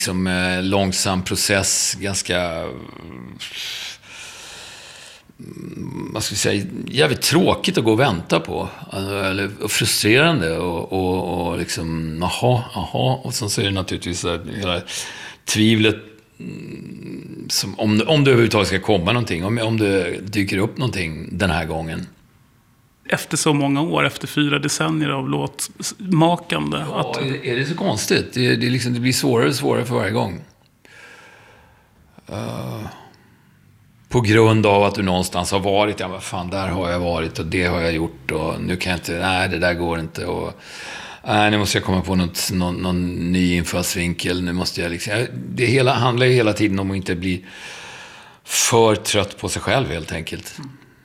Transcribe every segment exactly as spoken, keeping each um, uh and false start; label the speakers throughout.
Speaker 1: Som eh, långsam process, ganska... vad ska vi säga, jävligt tråkigt att gå och vänta på, eller frustrerande och, och, och liksom aha, aha, och sen så är det naturligtvis hela tvivlet som, om, om det överhuvudtaget ska komma någonting, om, om det dyker upp någonting den här gången.
Speaker 2: Efter så många år, efter fyra decennier av låtmakande.
Speaker 1: Ja,
Speaker 2: att...
Speaker 1: är, är det så konstigt? Det, det, liksom, det blir svårare och svårare för varje gång. Uh... På grund av att du någonstans har varit, ja men fan, där har jag varit och det har jag gjort och nu kan jag inte, nej det där går inte och nej, nu måste jag komma på något, någon, någon ny infallsvinkel, nu måste jag liksom, det hela, handlar ju hela tiden om att inte bli för trött på sig själv helt enkelt.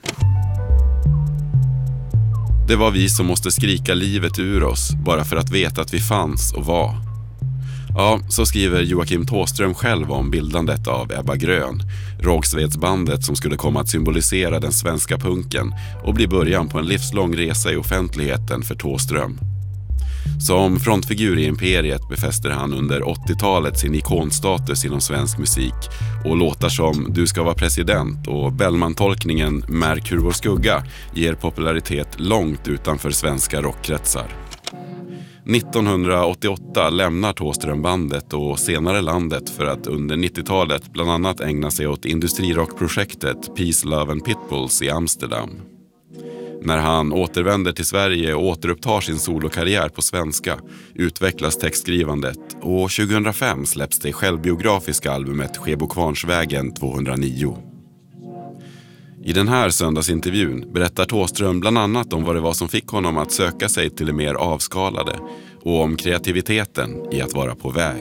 Speaker 3: Det var vi som måste skrika livet ur oss bara för att veta att vi fanns och var. Ja, så skriver Joakim Thåström själv om bildandet av Ebba Grön, Rågsvedsbandet som skulle komma att symbolisera den svenska punken och bli början på en livslång resa i offentligheten för Thåström. Som frontfigur i Imperiet befäster han under åttiotalet sin ikonstatus inom svensk musik och låtar som Du ska vara president och Bellman-tolkningen Märk hur vår skugga ger popularitet långt utanför svenska rockkretsar. nittonhundraåttioåtta lämnar Thåström bandet och senare landet för att under nittiotalet bland annat ägna sig åt industrirockprojektet Peace, Love and Pitbulls i Amsterdam. När han återvänder till Sverige och återupptar sin solokarriär på svenska utvecklas textskrivandet och tjugohundrafem släpps det självbiografiska albumet Skebokvarnsvägen tvåhundranio. I den här söndagsintervjun berättar Thåström bland annat om vad det var som fick honom att söka sig till det mer avskalade och om kreativiteten i att vara på väg.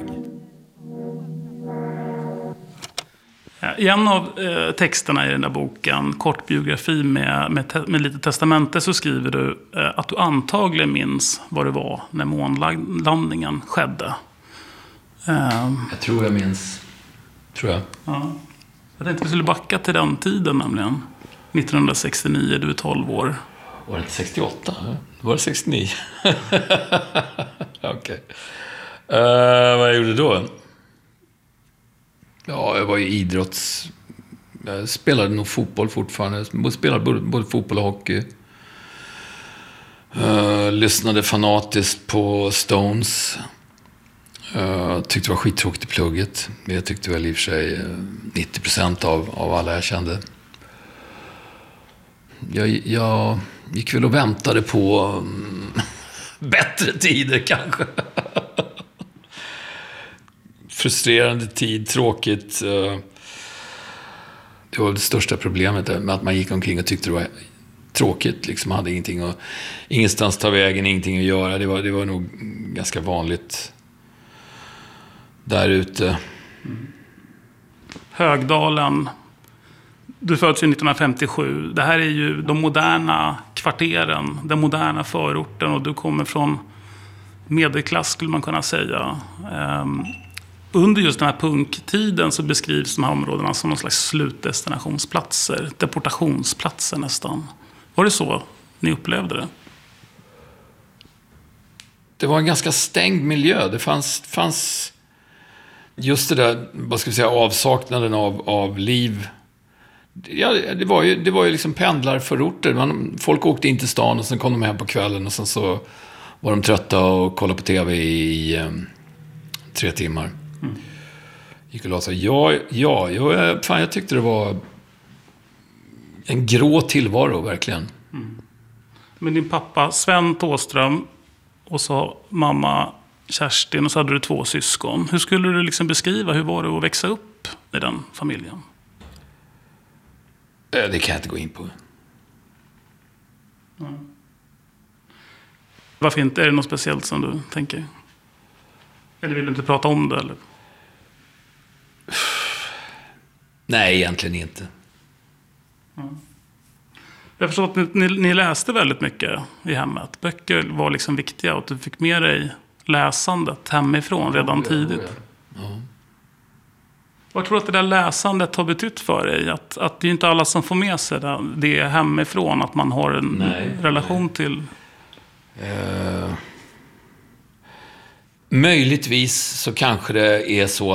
Speaker 2: I en av eh, texterna i den där boken, kort biografi med, med, te- med lite testamente, så skriver du eh, att du antagligen minns vad det var när månlandningen skedde. Eh,
Speaker 1: jag tror jag minns, tror jag.
Speaker 2: Ja. Jag tänkte vi skulle backa till den tiden nämligen. nittonhundrasextionio, du är tolv år.
Speaker 1: Var det inte sextioåtta? Var det sextionio? Okej. Okay. Uh, vad jag gjorde då? Ja, jag var ju idrotts... Jag spelade nog fotboll fortfarande. Jag spelade både, både fotboll och hockey. Uh, lyssnade fanatiskt på Stones. Uh, tyckte det var skittråkigt i plugget. Men jag tyckte väl i och för sig nittio procent av, av alla jag kände. Jag, jag gick väl och väntade på um, bättre tider kanske. Frustrerande tid, tråkigt. Uh, det var det största problemet med att man gick omkring och tyckte det var tråkigt. Liksom hade ingenting att, ingenstans ta vägen, ingenting att göra. Det var, det var nog ganska vanligt där ute.
Speaker 2: Mm. Högdalen. Du föddes ju nittonhundrafemtiosju. Det här är ju de moderna kvarteren, den moderna förorten, och du kommer från medelklass skulle man kunna säga. Um, under just den här punktiden så beskrivs de här områdena som någon slags slutdestinationsplatser, deportationsplatser nästan. Var det så ni upplevde det?
Speaker 1: Det var en ganska stängd miljö. Det fanns, fanns just det där, vad ska vi säga, avsaknaden av, av liv. Ja, det var ju, det var ju liksom pendlarförorter. Man, folk åkte in till stan och sen kom de hem på kvällen och sen så var de trötta och kollade på tv i um, tre timmar. Mm. Gick och la sig. Ja, ja, ja fan, jag tyckte det var en grå tillvaro, verkligen.
Speaker 2: Mm. Men din pappa Sven Thåström och så mamma Kerstin, och så hade du två syskon. Hur skulle du liksom beskriva, hur var det att växa upp i den familjen?
Speaker 1: Det kan jag inte gå in på.
Speaker 2: Mm. Varför inte? Är det något speciellt som du tänker? Eller vill du inte prata om det? Eller?
Speaker 1: Nej, egentligen inte.
Speaker 2: Mm. Jag förstår att ni, ni, ni läste väldigt mycket i hemmet. Böcker var liksom viktiga och att du fick med dig läsandet hemifrån redan ja, tidigt. Ja, ja. Vad tror du att det där läsandet har betytt för dig? Att, att det är inte alla som får med sig det, det hemifrån, att man har en nej, relation nej. till...
Speaker 1: Uh, Möjligtvis så kanske det är så